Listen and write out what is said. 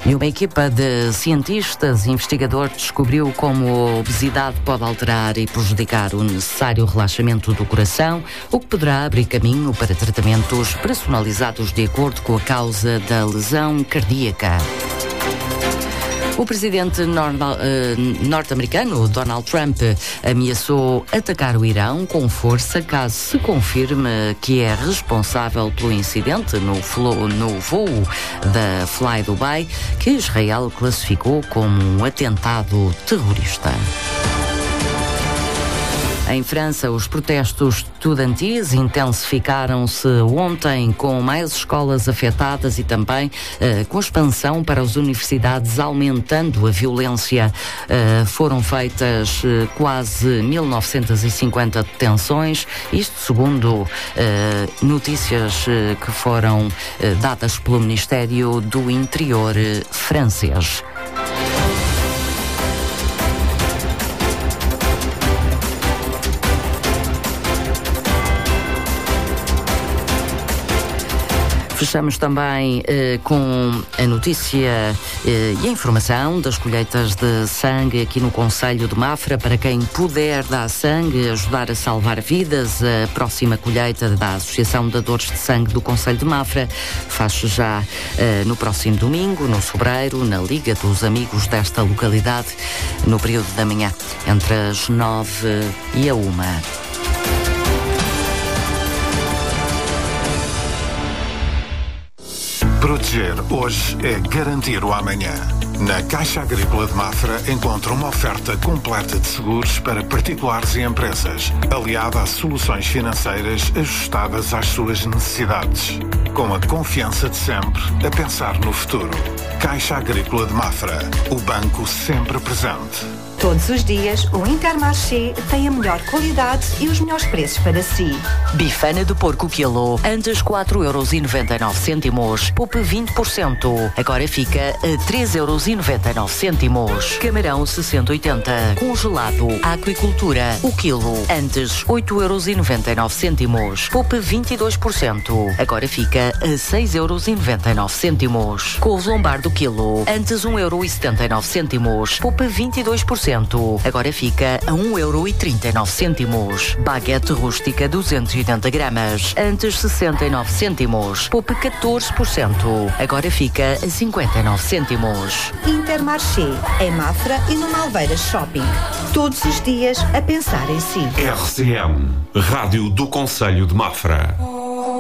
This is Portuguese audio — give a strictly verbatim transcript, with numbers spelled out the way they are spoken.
E uma equipa de cientistas e investigadores descobriu como a obesidade pode alterar e prejudicar o necessário relaxamento do coração, o que poderá abrir caminho para tratamentos personalizados de acordo com a causa da lesão cardíaca. O presidente norte-americano Donald Trump ameaçou atacar o Irão com força caso se confirme que é responsável pelo incidente no, flo, no voo da Fly Dubai, que Israel classificou como um atentado terrorista. Em França, os protestos estudantis intensificaram-se ontem, com mais escolas afetadas e também uh, com expansão para as universidades, aumentando a violência. Uh, foram feitas uh, quase mil novecentas e cinquenta detenções, isto segundo uh, notícias uh, que foram uh, dadas pelo Ministério do Interior uh, francês. Fechamos também eh, com a notícia eh, e a informação das colheitas de sangue aqui no Concelho de Mafra. Para quem puder dar sangue, ajudar a salvar vidas, a próxima colheita da Associação de Dadores de Sangue do Concelho de Mafra faz-se já eh, no próximo domingo, no Sobreiro, na Liga dos Amigos desta localidade, no período da manhã, entre as nove e a uma. Proteger hoje é garantir o amanhã. Na Caixa Agrícola de Mafra encontra uma oferta completa de seguros para particulares e empresas, aliada a soluções financeiras ajustadas às suas necessidades. Com a confiança de sempre a pensar no futuro. Caixa Agrícola de Mafra, o banco sempre presente. Todos os dias, o Intermarché tem a melhor qualidade e os melhores preços para si. Bifana de porco quilo, antes quatro euros e noventa e nove cêntimos, poupe vinte por cento. Agora fica a três euros e noventa e nove cêntimos. Camarão sessenta oitenta, congelado, aquicultura, o quilo, antes oito euros e noventa e nove cêntimos, poupe vinte e dois por cento. Agora fica a seis euros e noventa e nove cêntimos. Couve lombardo quilo, antes um euro e setenta e nove cêntimos, poupe vinte e dois por cento. Agora fica a um euro e trinta e nove cêntimos. Baguete rústica duzentos e oitenta gramas, antes sessenta e nove cêntimos, poupe catorze por cento. Agora fica a cinquenta e nove cêntimos. Intermarché, em Mafra e no Malveiras Shopping. Todos os dias a pensar em si. R C M, Rádio do Concelho de Mafra.